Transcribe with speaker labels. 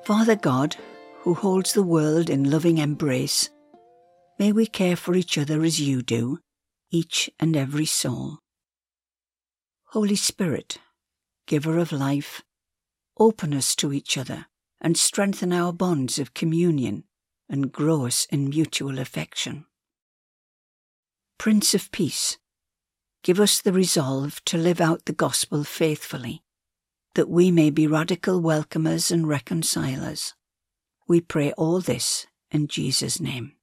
Speaker 1: Father God, who holds the world in loving embrace, may we care for each other as you do, each and every soul. Holy Spirit, giver of life, open us to each other and strengthen our bonds of communion and grow us in mutual affection. Prince of Peace, give us the resolve to live out the gospel faithfully, that we may be radical welcomers and reconcilers. We pray all this in Jesus' name.